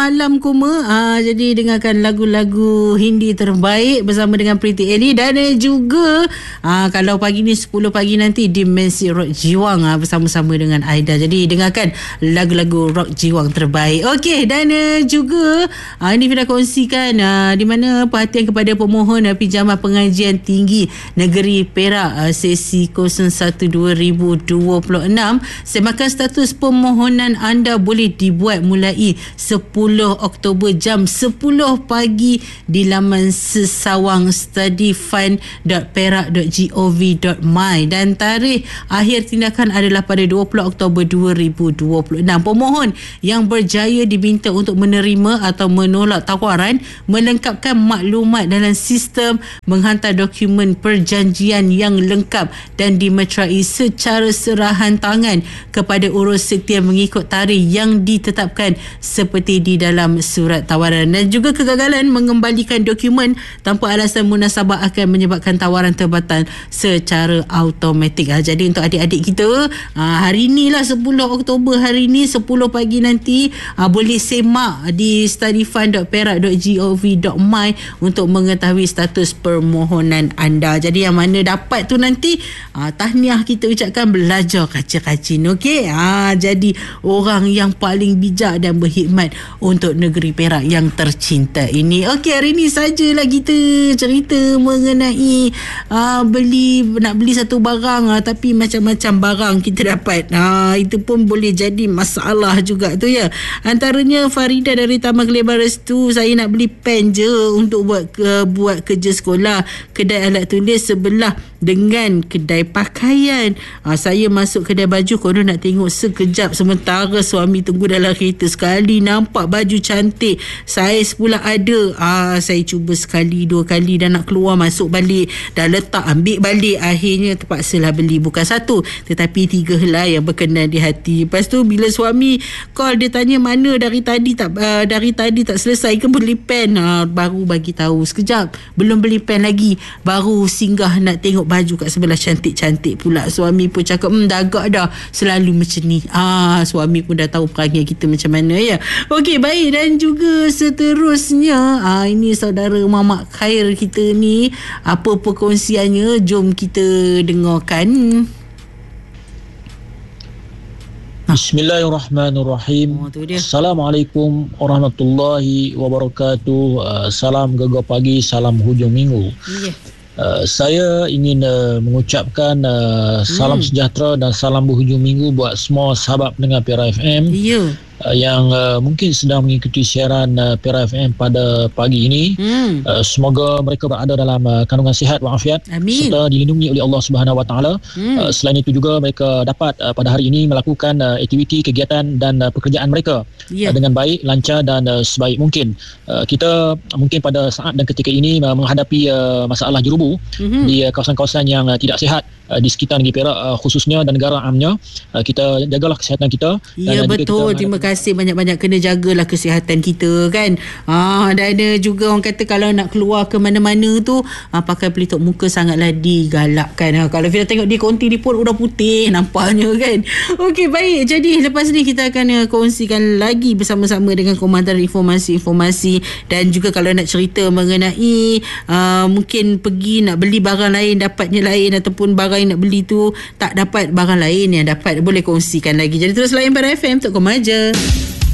Malam Koma. Jadi dengarkan lagu-lagu Hindi terbaik bersama dengan Pretty Ellie. Dan juga kalau pagi ni 10 pagi nanti Dimensi Rock Jiwang bersama-sama dengan Aida. Jadi dengarkan lagu-lagu rock jiwang terbaik. Okey, dan juga ini kita kongsikan di mana perhatian kepada pemohon pinjaman pengajian tinggi Negeri Perak sesi 01/2026. Semakan status permohonan anda boleh dibuat mulai 10 Oktober jam 10 pagi di laman sesawangstudyfund.perak.gov.my dan tarikh akhir tindakan adalah pada 20 Oktober 2026. Pemohon yang berjaya diminta untuk menerima atau menolak tawaran melengkapkan maklumat dalam sistem, menghantar dokumen perjanjian yang lengkap dan dimeterai secara serahan tangan kepada urus setia mengikut tarikh yang ditetapkan seperti di dalam surat tawaran. Dan juga kegagalan mengembalikan dokumen tanpa alasan munasabah akan menyebabkan tawaran terbatal secara automatik. Jadi untuk adik-adik kita, hari ni lah 10 Oktober, hari ni 10 pagi nanti boleh semak di studyfund.perak.gov.my untuk mengetahui status permohonan anda. Jadi yang mana dapat tu nanti tahniah kita ucapkan belajar kaca-kacin. Okey, jadi orang yang paling bijak dan berkhidmat untuk negeri Perak yang tercinta ini. Okey, hari ni sajalah kita cerita mengenai nak beli satu barang tapi macam-macam barang kita dapat. Itu pun boleh jadi masalah juga tu ya. Antaranya Farida dari Taman Kelebar Restu, saya nak beli pen je untuk buat kerja sekolah. Kedai alat tulis sebelah dengan kedai pakaian. Saya masuk kedai baju, konon nak tengok sekejap sementara suami tunggu dalam kereta. Sekali nampak baju cantik, saiz pula ada. Saya cuba sekali, dua kali dan nak keluar masuk balik, dah letak ambil balik. Akhirnya terpaksalah beli, bukan satu tetapi 3 helai yang berkenan di hati. Lepas tu bila suami call, dia tanya mana dari tadi tak selesai ke beli pen. Baru bagi tahu sekejap belum beli pen lagi, baru singgah nak tengok baju kat sebelah cantik-cantik pula. Suami pun cakap dah agak dah selalu macam ni. Suami pun dah tahu perangai kita macam mana ya. Okey, baik. Dan juga seterusnya ini saudara Mamak Khair kita ni, apa perkongsiannya, jom kita dengarkan. Bismillahirrahmanirrahim. Assalamualaikum warahmatullahi wabarakatuh. Salam gegar pagi, salam hujung minggu. Saya ingin mengucapkan salam sejahtera dan salam berhujung minggu buat semua sahabat pendengar Perak FM yang mungkin sedang mengikuti siaran Perak FM pada pagi ini. Semoga mereka berada dalam kandungan sihat walafiat serta dilindungi oleh Allah Subhanahu Wa Taala. Selain itu juga mereka dapat pada hari ini melakukan aktiviti, kegiatan dan pekerjaan mereka dengan baik, lancar dan sebaik mungkin. Kita mungkin pada saat dan ketika ini menghadapi masalah jerubu di kawasan-kawasan yang tidak sihat di sekitar negeri Perak khususnya dan negara amnya. Kita jagalah kesihatan kita. Ya, betul. Terima kasih banyak-banyak, kena jagalah kesihatan kita kan. Dan juga orang kata kalau nak keluar ke mana-mana tu pakai pelitup muka sangatlah digalakkan. Kalau kita tengok di konti ni pun udah putih nampaknya kan. Okey, baik. Jadi lepas ni kita akan kongsikan lagi bersama-sama dengan komandan informasi-informasi. Dan juga kalau nak cerita mengenai mungkin pergi nak beli barang lain dapatnya lain, ataupun barang yang nak beli tu tak dapat barang lain yang dapat, boleh kongsikan lagi. Jadi terus layan pada FM untuk kau maja.